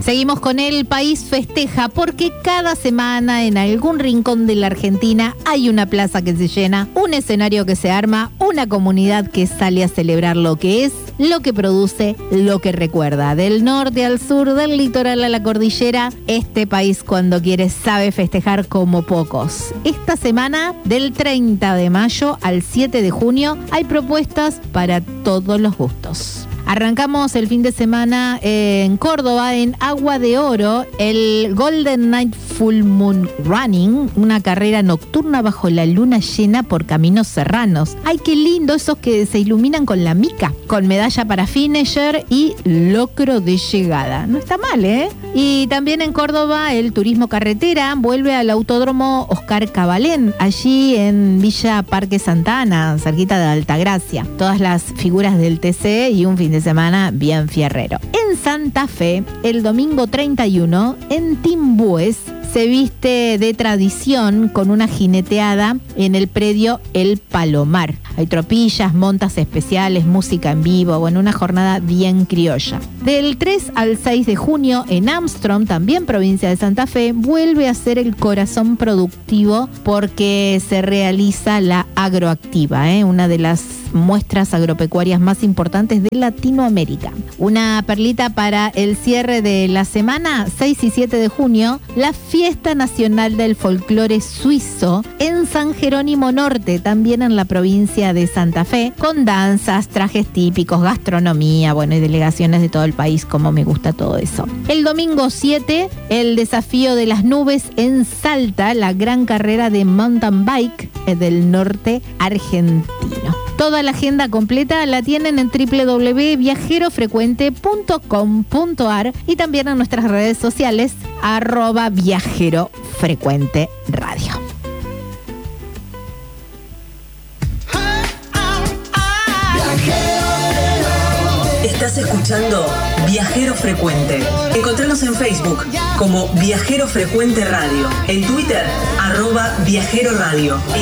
Seguimos con El País Festeja, porque cada semana en algún rincón de la Argentina hay una plaza que se llena, un escenario que se arma, una comunidad que sale a celebrar lo que es, lo que produce, lo que recuerda. Del norte al sur, del litoral a la cordillera, este país cuando quiere sabe festejar como pocos. Esta semana, del 30 de mayo al 7 de junio, hay propuestas para todos los gustos. Arrancamos el fin de semana en Córdoba, en Agua de Oro, el Golden Night Full Moon Running, una carrera nocturna bajo la luna llena por caminos serranos. ¡Ay, qué lindo! Esos que se iluminan con la mica, con medalla para finisher y locro de llegada. No está mal, ¿eh? Y también en Córdoba, el turismo carretera vuelve al Autódromo Oscar Cabalén, allí en Villa Parque Santa Ana, cerquita de Altagracia. Todas las figuras del TC y un fin de semana bien fierrero. En Santa Fe, el domingo 31, en Timbúes, se viste de tradición con una jineteada en el predio El Palomar. Hay tropillas, montas especiales, música en vivo, bueno, una jornada bien criolla. Del 3 al 6 de junio en Armstrong, también provincia de Santa Fe, vuelve a ser el corazón productivo porque se realiza la Agroactiva, una de las muestras agropecuarias más importantes de Latinoamérica. Una perlita para el cierre de la semana, 6 y 7 de junio, la Fiesta Nacional del Folclore Suizo en San Jerónimo Norte, también en la provincia de Santa Fe, con danzas, trajes típicos, gastronomía, bueno, y delegaciones de todo el país, como me gusta todo eso. El domingo 7, el Desafío de las Nubes en Salta, la gran carrera de mountain bike del norte argentino. Toda la agenda completa la tienen en www.viajerofrecuente.com.ar y también en nuestras redes sociales @viajerofrecuenteradio. Estás escuchando Viajero Frecuente. Encontranos en Facebook como Viajero Frecuente Radio, en Twitter @Viajero Radio.